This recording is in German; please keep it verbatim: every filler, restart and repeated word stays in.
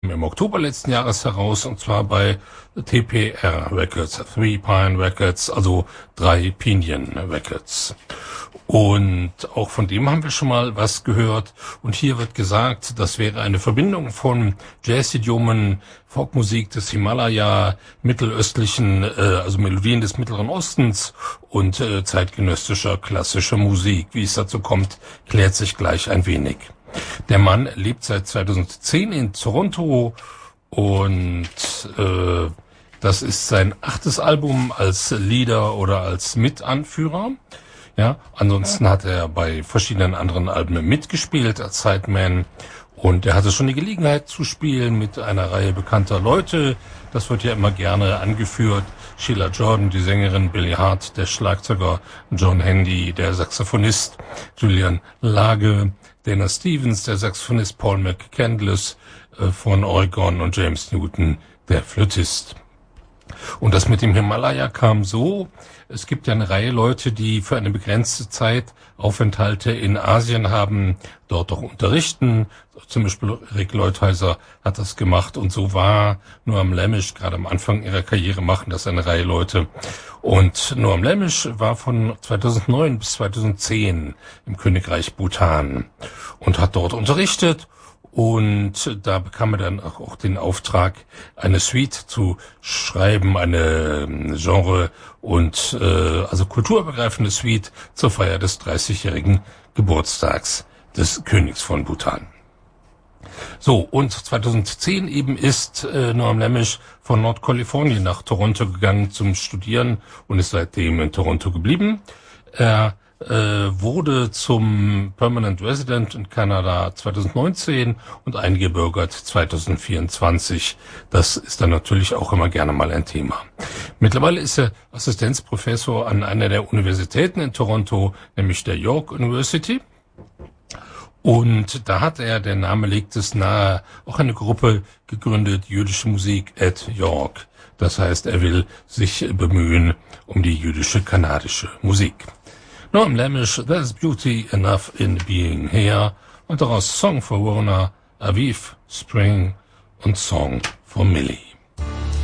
kam im Oktober letzten Jahres heraus, und zwar bei T P R Records, Three Pine Records, also drei Pinien Records. Und auch von dem haben wir schon mal was gehört. Und hier wird gesagt, das wäre eine Verbindung von Jazz-Idiomen, Folkmusik des Himalaya, mittelöstlichen, äh, also Melodien des Mittleren Ostens und äh, zeitgenössischer klassischer Musik. Wie es dazu kommt, klärt sich gleich ein wenig. Der Mann lebt seit zweitausendzehn in Toronto und äh, das ist sein achtes Album als Leader oder als Mitanführer. Ja, ansonsten hat er bei verschiedenen anderen Alben mitgespielt als Sideman und er hatte schon die Gelegenheit zu spielen mit einer Reihe bekannter Leute. Das wird ja immer gerne angeführt. Sheila Jordan, die Sängerin, Billy Hart, der Schlagzeuger, John Handy, der Saxophonist, Julian Lage, Dana Stevens, der Saxophonist, Paul McCandless äh, von Oregon und James Newton, der Flötist. Und das mit dem Himalaya kam so: Es gibt ja eine Reihe Leute, die für eine begrenzte Zeit Aufenthalte in Asien haben, dort auch unterrichten. Zum Beispiel Rick Leutheiser hat das gemacht und so war Noam Lammich, gerade am Anfang ihrer Karriere machen das eine Reihe Leute. Und Noam Lammich war von zweitausendneun bis zweitausendzehn im Königreich Bhutan und hat dort unterrichtet. Und da bekam er dann auch den Auftrag, eine Suite zu schreiben, eine Genre- und äh, also kulturübergreifende Suite zur Feier des dreißigjährigen Geburtstags des Königs von Bhutan. So, und zweitausendzehn eben ist äh, Noam Lammich von Nordkalifornien nach Toronto gegangen zum Studieren und ist seitdem in Toronto geblieben. Er äh, wurde zum Permanent Resident in Kanada zweitausendneunzehn und eingebürgert zweitausendvierundzwanzig. Das ist dann natürlich auch immer gerne mal ein Thema. Mittlerweile ist er Assistenzprofessor an einer der Universitäten in Toronto, nämlich der York University. Und da hat er, der Name legt es nahe, auch eine Gruppe gegründet, Jüdische Musik at York. Das heißt, er will sich bemühen um die jüdische kanadische Musik. Noam Lammich, There's Beauty Enough in Being Here, und daraus Song for Warner, Aviv, Spring und Song for Millie.